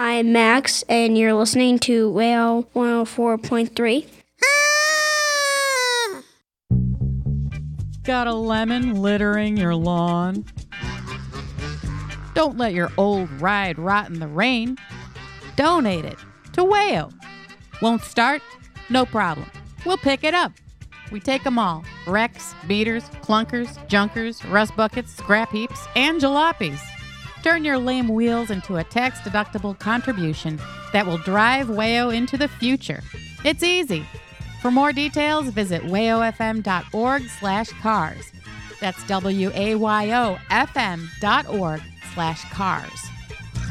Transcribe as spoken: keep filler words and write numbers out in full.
I'm Max, and you're listening to Whale one oh four point three. Got a lemon littering your lawn? Don't let your old ride rot in the rain. Donate it to Wayo. Won't start? No problem. We'll pick it up. We take them all. Wrecks, beaters, clunkers, junkers, rust buckets, scrap heaps, and jalopies. Turn your lame wheels into a tax-deductible contribution that will drive Wayo into the future. It's easy. For more details, visit wayofm.org slash cars. That's W A Y O F M dot org slash cars.